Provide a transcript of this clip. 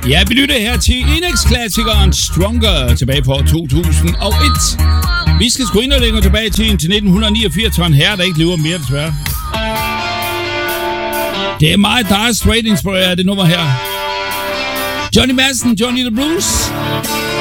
Ja, vi lytter her til Inex-klassikeren Stronger tilbage fra 2001. Vi skal sgu ind og længere tilbage til 1989, og en herre, der ikke lever mere, desværre. Det er meget Dire Straits inspireret, det nummer her. Johnny Madsen, Johnny the Blues.